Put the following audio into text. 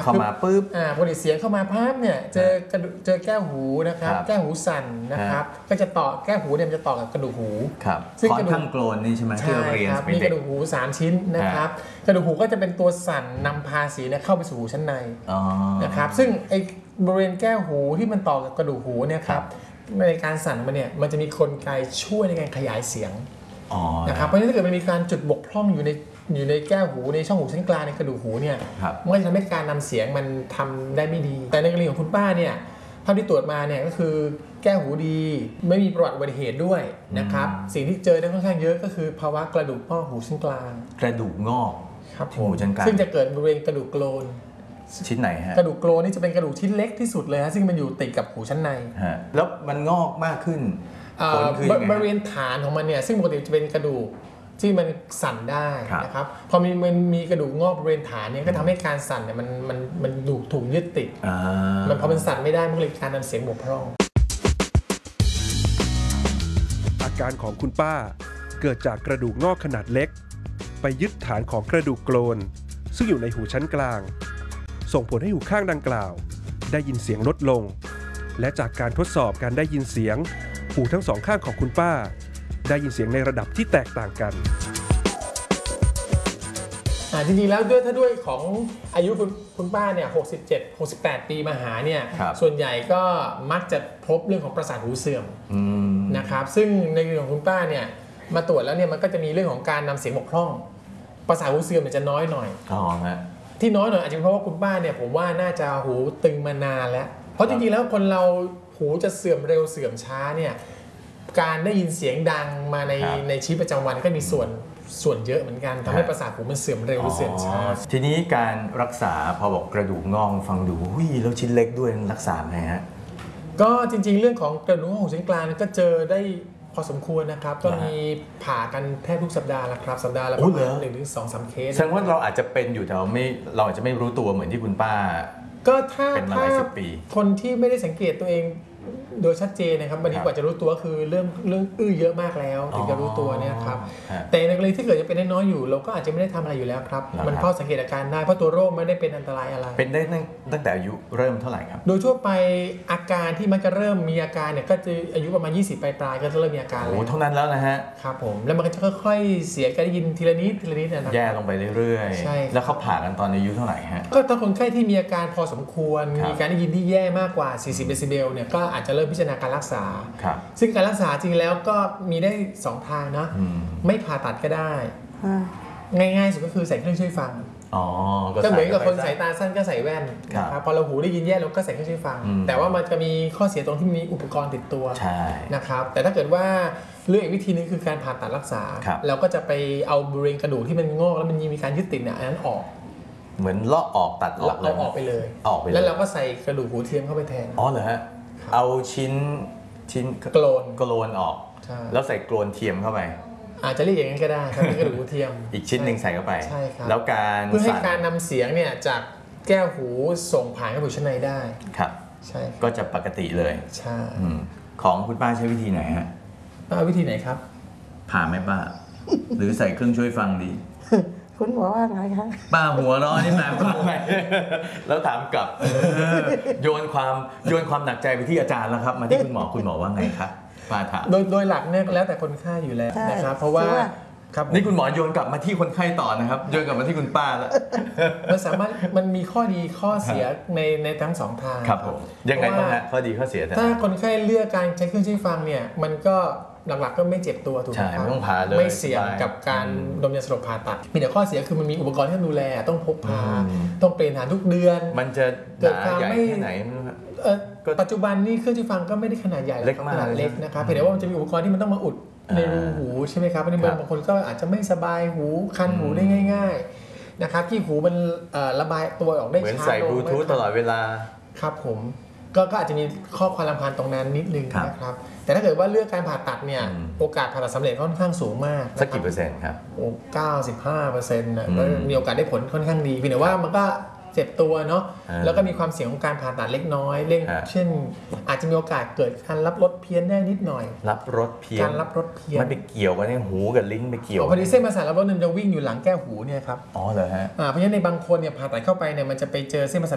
เข้ามาปุ๊บพอดีเสียงเข้ามาภาพเนี่ยเจอแก้วหูนะครับแก้วหูสั่นนะครับก็จะต่อแก้วหูเนี่ยมันจะต่อกับกระดูกหูซึ่งกระดูกโกลนนี่ใช่ไหมที่เราเรียนมีกระดูกหู3ชิ้นนะครับกระดูกหูก็จะเป็นตัวสั่นนำพาเสียงเข้าไปสู่หูชั้นในนะครับซึ่งไอ้บริเวณแก้วหูที่มันต่อกับกระดูกหูเนี่ยครับในการสั่นมันเนี่ยมันจะมีกลไกช่วยในการขยายเสียงนะครับเพราะฉะนั้นถ้าเกิดมันมีการจุดบกพร่องอยู่ในแก้วหูในช่องหูชั้นกลางในกระดูกหูเนี่ยมันจะทำให้การนำเสียงมันทำได้ไม่ดีแต่ในกรณีของคุณป้าเนี่ยภาพที่ตรวจมาเนี่ยก็คือแก้วหูดีไม่มีประวัติอุบัติเหตุด้วยนะครับสิ่งที่เจอได้ค่อนข้างเยอะก็คือภาวะกระดูกงอกหูชั้นกลางกระดูกงอกหูชั้นกลางซึ่งจะเกิดบริเวณกระดูกโกลนชิ้นไหนฮะกระดูกโกลนนี่จะเป็นกระดูกชิ้นเล็กที่สุดเลยฮะซึ่งมันอยู่ติดกับหูชั้นในแล้วมันงอกมากขึ้นบริเวณฐานของมันเนี่ยซึ่งปกติจะเป็นกระดูกที่มันสั่นได้นะครับพอมีกระดูกงอกบริเวณฐานเนี่ยก็ทำให้การสั่นเนี่ยมันถูกยึดติดมันพอมันสั่นไม่ได้มันเลยการนำเสียงบกพร่องอาการของคุณป้าเกิดจากกระดูกงอกขนาดเล็กไปยึดฐานของกระดูกโกลนซึ่งอยู่ในหูชั้นกลางส่งผลให้หูข้างดังกล่าวได้ยินเสียงลดลงและจากการทดสอบการได้ยินเสียงหูทั้งสองข้างของคุณป้าได้ยินเสียงในระดับที่แตกต่างกันจริงๆแล้วถ้าด้วยของอายุคุณป้าเนี่ย67-68 ปีมาหาเนี่ยส่วนใหญ่ก็มักจะพบเรื่องของประสาทหูเสื่อมนะครับซึ่งในเรื่องของคุณป้าเนี่ยมาตรวจแล้วเนี่ยมันก็จะมีเรื่องของการนำเสียงบกพร่องประสาทหูเสื่อมจะน้อยหน่อยที่น้อยหน่อยอาจจะเป็นเพราะว่าคุณป้าเนี่ยผมว่าน่าจะหูตึงมานานแล้วเพราะจริงๆแล้วคนเราหูจะเสื่อมเร็วเสื่อมช้าเนี่ยการได้ยินเสียงดังมาในชีวิตประจำวันก็มีส่วนเยอะเหมือนกันทำให้ประสาทหูมันเสื่อมเร็วหรือเสื่อมช้าทีนี้การรักษาพอบอกกระดูกงอกฟังดูแล้วชิ้นเล็กด้วยรักษาไงฮะก็จริงๆเรื่องของกระดูกงอกหูชั้นกลางก็เจอได้พอสมควรนะครับก็มีผ่ากันแทบทุกสัปดาห์ละครับสัปดาห์ละประมาณ1-2-3 เคสแสดงว่าเราอาจจะเป็นอยู่แต่เราอาจจะไม่รู้ตัวเหมือนที่คุณป้าก็ถ้าคนที่ไม่ได้สังเกตตัวเองโดยชัดเจนนะครับวันนี้กว่าจะรู้ตัวคือเรื่องอื้อเยอะมากแล้วถึงจะรู้ตัวเนี่ยครับแต่ในกรณีที่เกิดจะเป็นน้อยอยู่เราก็อาจจะไม่ได้ทำอะไรอยู่แล้วครับมันเฝ้าสังเกตอาการได้เพราะตัวโรคไม่ได้เป็นอันตรายอะไรเป็นได้ตั้งแต่อายุเริ่มเท่าไหร่ครับโดยทั่วไปอาการที่มันจะเริ่มมีอาการเนี่ยก็จะอายุประมาณ20ปลายก็จะเริ่มมีอาการแล้วเท่านั้นแล้วนะฮะครับผมแล้วมันก็จะค่อยๆเสียการได้ยินทีละนิดแย่ลงไปเรื่อยๆแล้วเขาผ่ากันตอนอายุเท่าไหร่ฮะก็ถ้าคนไข้ที่มีอาการพอสมควรมีการได้ยินที่แย่มากกว่า40 เดซิเบลเนี่ยก็อาจจะเริ่มพิจารณาการรักษาซึ่งการรักษาจริงแล้วก็มีได้2ทางนะไม่ผ่าตัดก็ได้ง่ายๆสุดก็คือใส่เครื่องช่วยฟังก็เหมือนกับคนสายตาสั้นก็ใส่แว่นพอเราหูได้ยินแย่เราก็ใส่เครื่องช่วยฟังแต่ว่ามันจะมีข้อเสียตรงที่มีอุปกรณ์ติดตัวนะครับแต่ถ้าเกิดว่าเรื่องอีกวิธีนึงคือการผ่าตัดรักษาเราก็จะไปเอาบริเวณกระดูกที่มันงอกแล้วมันมีการยึดติดเนี่ยอันนั้นออกเหมือนเลาะออกตัดออกเอาออกไปเลยแล้วเราก็ใส่กระดูกหูเทียมเข้าไปแทนเหรอฮะเอาชิ้นโกลนออกแล้วใส่โกลนเทียมเข้าไปอาจจะเรียกอย่างนั้นก็ได้ครับเป็นกระดูกหูเทียมอีกชิ้นหนึ่งใส่เข้าไปใช่ครับแล้วการเพื่อให้การนำเสียงเนี่ยจากแก้วหูส่งผ่านเข้าไปชั้นในได้ครับใช่ก็จะปกติเลยใช่ของคุณป้าใช้วิธีไหนฮะวิธีไหนครับผ่าไหมป้าหรือใส่เครื่องช่วยฟังดีคุณหมอว่าไงคะป้าหัวร้อนนี่มาไงแล้วถามกลับโยนความหนักใจไปที่อาจารย์แล้วครับมาที่คุณหมอว่าไงครับป้าถามโดยหลักเนี่ยแล้วแต่คนไข้อยู่แล้วนะครับเพราะว่านี่คุณหมอโยนกลับมาที่คนไข้ต่อนะครับโยนกลับมาที่คุณป้าแล้วมันมีข้อดีข้อเสียในทั้งสองทางครับผมยังไงบ้างฮะข้อดีข้อเสียถ้าคนไข้เลือกการใช้เครื่องช่วยฟังเนี่ยมันก็หลักๆก็ไม่เจ็บตัวถูกไหมครับไม่ต้องผ่าเลยไม่เสี่ยงกับการดมยาสลบผ่าตัดมีแต่ข้อเสียคือมันมีอุปกรณ์ที่ต้องดูแลต้องพกพาต้องเปลี่ยนฐานทุกเดือนมันจะเกิดความไม่แค่ไหนปัจจุบันนี่เครื่องช่วยฟังก็ไม่ได้ขนาดใหญ่ขนาดเล็กนะครับเพียงแต่ว่ามันจะมีอุปกรณ์ที่มันต้องมาอุดในรูหูใช่ไหมครับบางคนก็อาจจะไม่สบายหูคันหูได้ง่ายๆนะครับที่หูมันระบายตัวออกได้ช้าลงเหมือนใส่บลูทูธตลอดเวลาครับผมก็อาจจะมีข้อความรำคาญตรงนั้นนิดนึงนะครับแต่ถ้าเกิดว่าเลือกการผ่าตัดเนี่ยโอกาสผ่าตัดสำเร็จค่อนข้างสูงมากสักกี่เปอร์เซ็นต์ครับ 95%นะมีโอกาสได้ผลค่อนข้างดีเพียงแต่ว่ามันก็เจ็บตัวเนาะแล้วก็มีความเสี่ยงของการผ่าตัดเล็กน้อยเช่นอาจจะมีโอกาสเกิดการรับรสเพี้ยนได้นิดหน่อยรับรสเพี้ยนการรับรสเพี้ยนมันไปเกี่ยวกันในหูกับลิ้นไปเกี่ยวพอดีเส้นประสาทรับรสมันจะวิ่งอยู่หลังแก้วหูเนี่ยครับเหรอฮะเพราะฉะนั้นในบางคนเนี่ยผ่าตัดเข้าไปเนี่ยมันจะไปเจอเส้นประสาท